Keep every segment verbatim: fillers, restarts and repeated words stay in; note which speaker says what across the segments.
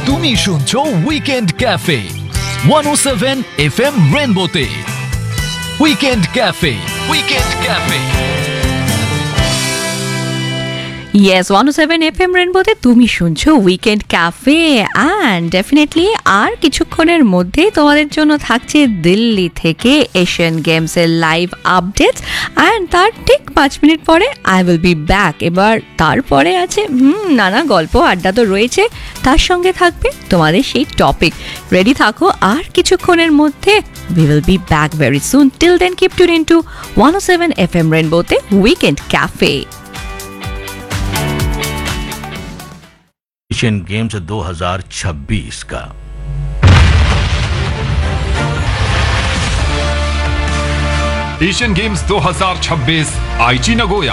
Speaker 1: তুমি শুনছো weekend cafe one oh seven F M রেনবোতে। Weekend cafe, weekend cafe.
Speaker 2: Yes, one oh seven F M রেনবোতে তুমি শুনছো weekend cafe and definitely আর কিছুক্ষণের মধ্যেই তোমাদের জন্য থাকছে দিল্লি থেকে এশিয়ান গেমসের লাইভ আপডেটস অ্যান্ড তার ঠিক পাঁচ মিনিট পরে আই উইল বি ব্যাক। এবার তারপরে আছে হুম নানা গল্প আড্ডা তো রয়েছে, তার সঙ্গে থাকবে তোমাদের সেই টপিক। রেডি থাকো, আর কিছুক্ষণের মধ্যে we will be back very soon. Till then keep tuned into one oh seven F M রেনবোতে weekend cafe.
Speaker 3: Asian games दो हज़ार छब्बीस का
Speaker 4: एशियन गेम्स दो हज़ार छब्बीस आईची नगोया।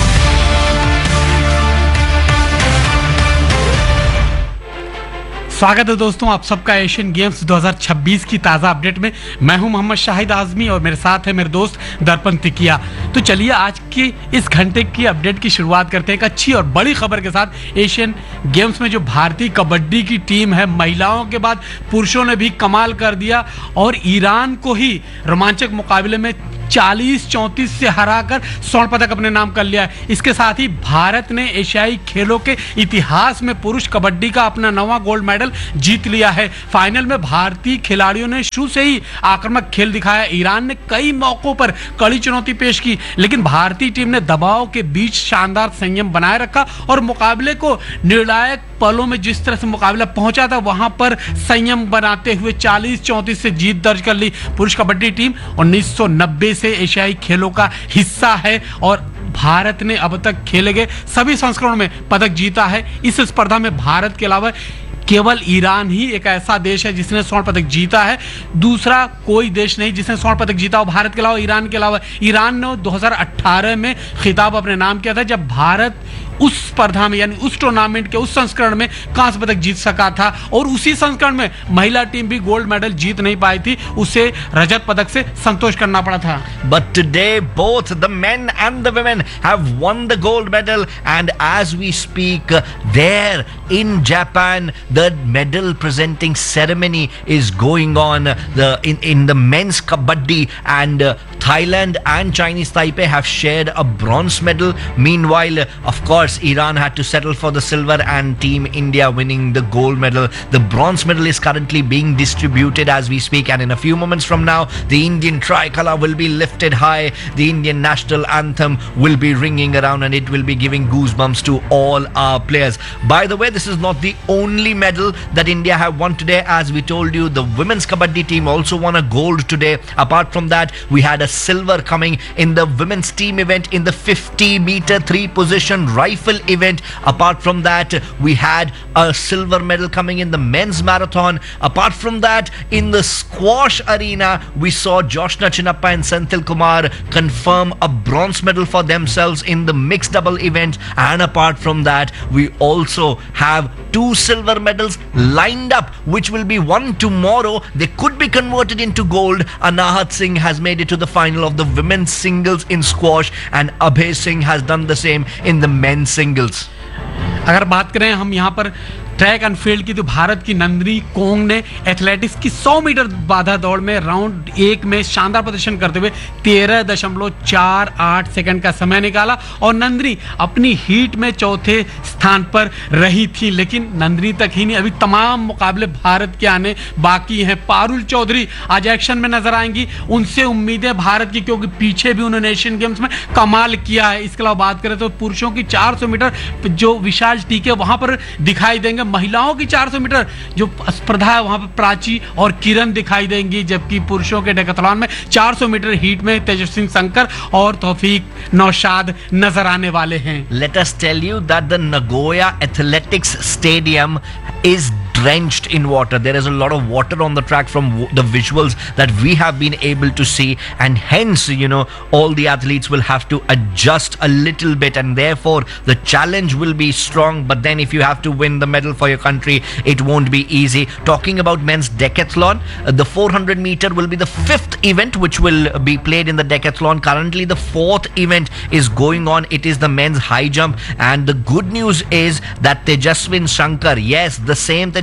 Speaker 5: स्वागत है दोस्तों आप सबका एशियन गेम्स दो हज़ार छब्बीस की ताज़ा अपडेट में। मैं हूं मोहम्मद शाहिद आज़मी और मेरे साथ है मेरे दोस्त दर्पण तिकिया। तो चलिए आज की इस घंटे की अपडेट की शुरुआत करते हैं एक अच्छी और बड़ी खबर के साथ। एशियन गेम्स में जो भारतीय कबड्डी की टीम है, महिलाओं के बाद पुरुषों ने भी कमाल कर दिया और ईरान को ही रोमांचक मुकाबले में चालीस चौंतीस से हराकर स्वर्ण पदक अपने नाम कर लिया है। इसके साथ ही भारत ने एशियाई खेलों के इतिहास में पुरुष कबड्डी का अपना नवा गोल्ड मेडल जीत लिया है। फाइनल में भारतीय खिलाड़ियों ने शुरू से ही आक्रामक खेल दिखाया। ईरान ने कई मौकों पर कड़ी चुनौती पेश की, लेकिन भारतीय टीम ने दबाव के बीच शानदार संयम बनाए रखा और मुकाबले को निर्णायक पलों में जिस तरह से मुकाबला पहुंचा था वहां पर संयम बनाते हुए चालीस चौंतीस से जीत दर्ज कर ली। पुरुष कबड्डी टीम उन्नीस सौ नब्बे से एशियाई खेलों का हिस्सा है और भारत ने अब तक खेले गए सभी संस्करणों में पदक जीता है। इस स्पर्धा में भारत के अलावा केवल ईरान ही एक ऐसा देश है जिसने स्वर्ण पदक जीता है। दूसरा कोई देश नहीं जिसने स्वर्ण पदक जीता हो भारत के अलावा, ईरान के अलावा। ईरान ने दो हज़ार अठारह में खिताब अपने नाम किया था जब भारत उस स्पर्धा में यानी उस टूर्नामेंट के उस संस्करण में कांस्य पदक जीत सका था और उसी संस्करण में महिला टीम भी गोल्ड मेडल जीत नहीं पाई थी, उसे रजत पदक से संतोष करना पड़ा था।
Speaker 3: But today both the men and the women have won the gold medal, and as we speak there in Japan the medal presenting ceremony is going on. The in in the men's kabaddi, and uh, Thailand and Chinese Taipei have shared a bronze medal. Meanwhile, of course, Iran had to settle for the silver and Team India winning the gold medal. The bronze medal is currently being distributed as we speak, and in a few moments from now the Indian tricolor will be lifted high. The Indian national anthem will be ringing around and it will be giving goosebumps to all our players. By the way, this is not the only medal that India have won today. As we told you, the women's kabaddi team also won a gold today. Apart from that, we had a silver coming in the women's team event in the fifty meter three position rifle event. Apart from that, we had a silver medal coming in the men's marathon. Apart from that, in the squash arena, we saw Joshna Chinnappa and Senthil Kumar confirm a bronze medal for themselves in the mixed double event. And apart from that, we also have two silver medals lined up which will be won tomorrow. They could be converted into gold. Anahat Singh has made it to the final of the women's singles in squash, and Abhay Singh has done the same in the men's singles.
Speaker 5: अगर बात करें हम यहाँ पर track and field की, तो भारत की Nandini Kong ने एथलेटिक्स की सौ मीटर बाधा दौड़ में राउंड एक में शानदार प्रदर्शन करते हुए तेरह दशमलव चार आठ सेकंड का समय निकाला और नंदिनी अपनी हीट में चौथे स्थान पर रही थी। लेकिन नंदिनी तक ही नहीं, अभी तमाम मुकाबले भारत के आने बाकी हैं। पारुल चौधरी आज एक्शन में नजर आएंगी, उनसे उम्मीदें भारत की, क्योंकि पीछे भी उन्होंने एशियन गेम्स में कमाल किया है। इसके अलावा बात करें तो पुरुषों की चार सौ मीटर जो विशाल टीके वहां पर दिखाई देंगे। महिलाओं की चार सौ मीटर जो स्पर्धा है वहां पर प्राची और किरण दिखाई देंगी, जबकि पुरुषों के डेकाथलॉन में चार सौ मीटर हीट में तेजस्वी शंकर और तौफीक नौशाद नजर आने वाले हैं।
Speaker 3: Let us tell you that the Nagoya Athletics Stadium is drenched in water. There is a lot of water on the track from w- the visuals that we have been able to see, and hence, you know, all the athletes will have to adjust a little bit, and therefore the challenge will be strong. But then if you have to win the medal for your country, it won't be easy. Talking about men's decathlon, uh, the four hundred meter will be the fifth event which will be played in the decathlon. Currently the fourth event is going on. It is the men's high jump, and the good news is that Tejaswin Shankar, yes, the same Tejaswin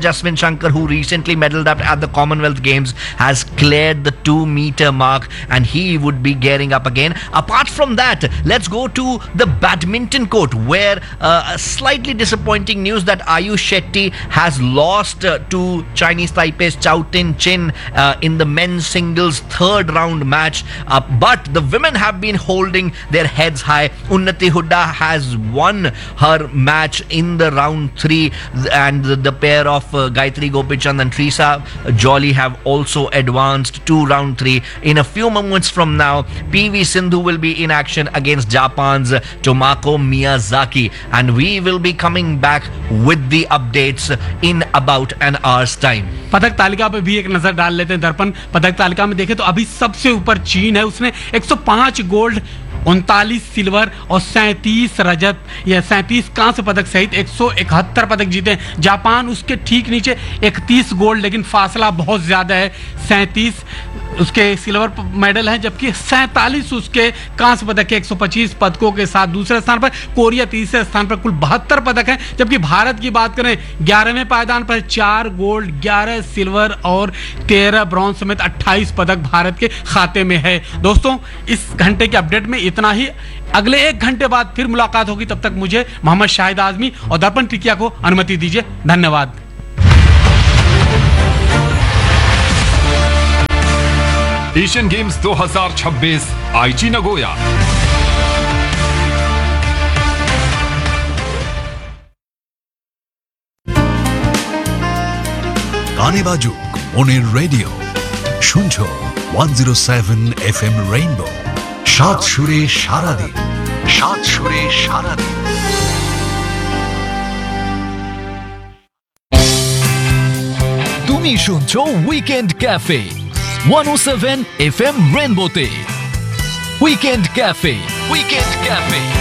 Speaker 3: Jaswin Shankar, who recently medaled up at the Commonwealth Games, has cleared the two meter mark and he would be gearing up again. Apart from that, let's go to the badminton court, where uh, slightly disappointing news that Ayush Shetty has lost uh, to Chinese Taipei's Chao Tin Chin uh, in the men's singles third round match. Uh, but the women have been holding their heads high. Unnati Hooda has won her match in the round three, and the, the pair of uh, Gayatri Gopichand and Teresa Jolly have also advanced to round three. In a few moments from now, P V Sindhu will be in action against Japan's Tomoko Miyazaki, and we will be coming back with the updates in about an hour's time.
Speaker 5: पदक तालिका पे भी एक नजर डाल लेते हैं दर्पण। पदक तालिका में देखें तो अभी सबसे ऊपर चीन है, उसने एक सौ पाँच गोल्ड, उनतालीस सिल्वर और सैंतीस रजत या सैंतीस कांस्य पदक सहित एक सौ इकहत्तर पदक जीते। जापान उसके ठीक नीचे इकतीस गोल्ड, लेकिन फासला बहुत ज्यादा है, सैंतीस उसके सिल्वर मेडल हैं, जबकि सैंतालीस उसके कांस्य पदक के एक सौ पच्चीस पदकों के साथ दूसरे स्थान पर। कोरिया तीसरे स्थान पर, कुल बहत्तर पदक हैं। जबकि भारत की बात करें, ग्यारहवें पायदान पर चार गोल्ड, ग्यारह सिल्वर और तेरह ब्रॉन्ज समेत अट्ठाईस पदक भारत के खाते में है। दोस्तों, इस घंटे के अपडेट में इतना ही। अगले एक घंटे बाद फिर मुलाकात होगी, तब तक मुझे मोहम्मद शाहिद आजमी और दर्पण टिकिया को अनुमति दीजिए। धन्यवाद।
Speaker 4: एशियन गेम्स दो हज़ार छब्बीस आईची नगोया।
Speaker 1: গানে বাজুক মনের রেডিও, শুনছো one zero seven F M rainbow, সাত সুরে সারাদিন, সাত সুরে সারাদিন। তুমি শুনছো উইকেন্ড ক্যাফে ওয়ান ও seven F M রেইনবোতে। Weekend cafe, weekend cafe.